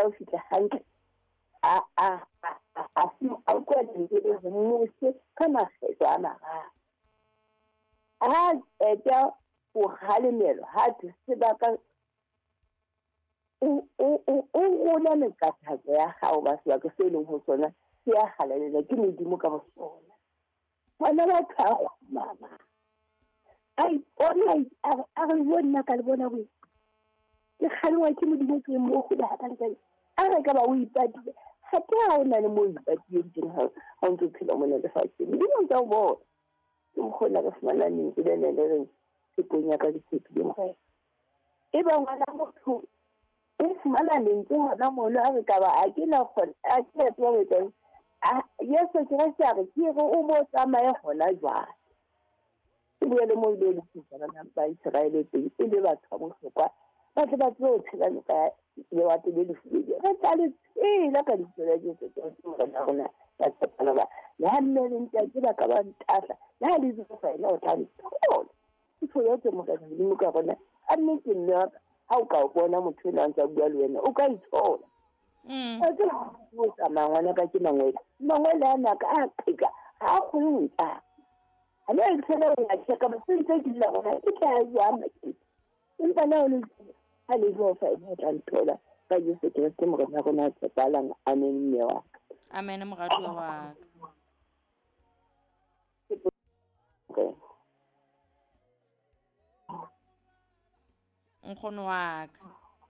tla o fitla hantle a kwa lentswe le re mose ka makgetlo a mararo ha eta o halemelo ha te sebaka o rona mekathatso ya hao ba sebaka se leng ho sona se ya halalela ke modimo ka bo sona bona ba tla mama ai ona a re bona ka le bona bo ke khalwa ke modimo ke mo go da ka le a re ka ba o ipatile ha ke ha o na le mo ipatile teng ha o ntse phela mo le fatshe di mo tsa bo ke mo khona ka fumana ning ke le le se ponya ka disipili mo e ba ngwana motho o fumana lentswe hona mona a re ka ba a ke na khona a ke tlo re teng yeso ke re sa re ke re o mo tsamaya hona jwale e le mo ile le tsana na ba Israel teng e le batho ba bohlokwa ba tle ba tlo tshela ka le wa tele le fidi re tsale la ka ditsela tse tse tsa rona ya tsana ba la nne le ntse ba ka ba ntahla la le zo fa ina o tla nthola itho yo tse mo ka di mo ka rona a nne ke nna ha o ka bona motho a ntse a bua le wena o ka ithola a tsela o tsa mangwana ka ke mangwele ana ka a qika ha go ntsa ana e tsela ya tsheka ba sentse ke la bona e tla ya ma ke empa na o le ha le zo fa ina o tla nthola ba Jesu Kristo mo rona rona tsalang amen mme wa amen moratuwa wa nkgono wa ka